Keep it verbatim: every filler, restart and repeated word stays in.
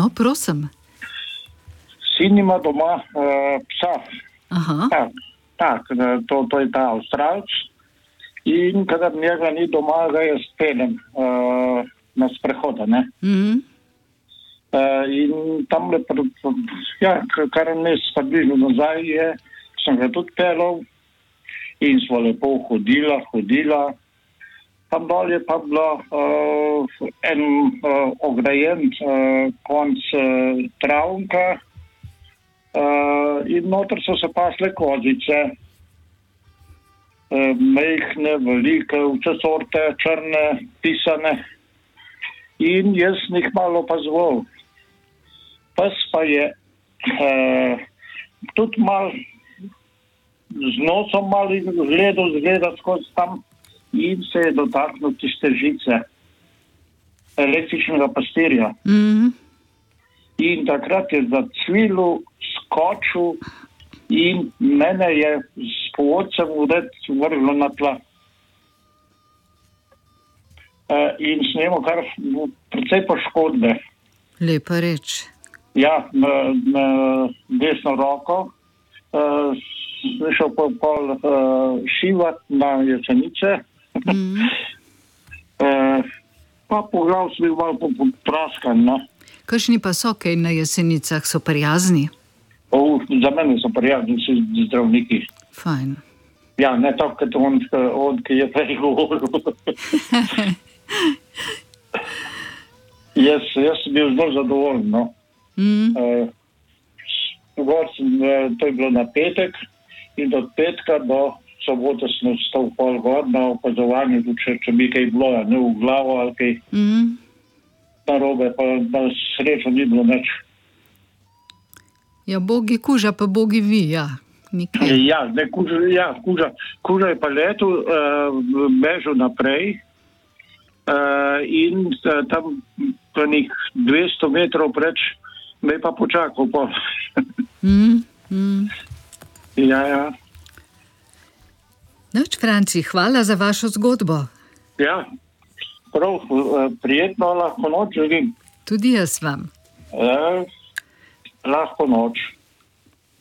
No, prosim. Sin ima doma uh, psa. Aha. Tak, tak to, to je ta Avstralc. In kadar njega ni doma, ga jaz peljem uh, na sprehoda, ne. Mhm. Uh, in tam le, ja, kar mes približno nazaj je, sem ga tudi pelal in smo lepo hodila, hodila. Tam dol je pa bilo uh, en uh, ograjen uh, konc uh, travnka uh, in noter so se pasle kozice. Uh, mejhne, velike, vse sorte, črne, pisane. In jaz njih malo opazoval. Pes pa je uh, tudi mal z nosom malo gledal, zgledal skozi tam in se je dotaknil tiste žice električnega pastirja. Mhm. In takrat je zacvilil, skočil in mene je s povodcem vred vrglo na tla. Uh, in snemo kar precej poškodbe. Lepa reč. Ja, na, na desno roko uh, sem šel pol, pol uh, šivat na jesenice. Mhm. uh, pa po glavu sem bil malo popraskan, no. Kakšni pa so kaj na Jesenicah, so prijazni? O, za mene so prijazni vsi zdravniki. Fajn. Ja, ne tako, kot on, on, ki je prej govoril. jaz, jaz sem bil zelo zadovoljen, no. Mhm. Uh, gor sem, uh, to je bilo na petek in od petka do sobote sem ostal pol gor na opazovanju, če, če bi kaj bilo, ne v glavo ali kaj Mhm. narobe, pa na srečo ni bilo nič. Ja, bogi kuža, pa bogi vi, ja. Nikaj. Ja, ne, kuža, ja, kuža, kuža je pa letel, uh, bežal naprej uh, in uh, tam nekih dvesto metrov preč me je pa počakal. Pa. Mhm. Mhm. Ja, ja. Noč, Franci, hvala za vašo zgodbo. Ja, prav, uh, prijetno lahko noč želim. Tudi jaz vam. Uh, lahko noč.